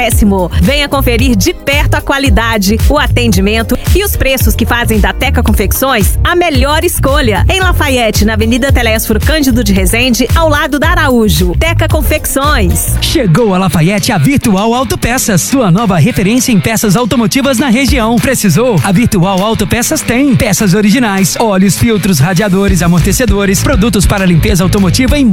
Venha conferir de perto a qualidade, o atendimento e os preços que fazem da Teca Confecções a melhor escolha. Em Lafayette, na Avenida Telésforo Cândido de Resende, ao lado da Araújo. Teca Confecções. Chegou a Lafayette a Virtual Autopeças, sua nova referência em peças automotivas na região. Precisou? A Virtual Autopeças tem peças originais, óleos, filtros, radiadores, amortecedores, produtos para limpeza automotiva e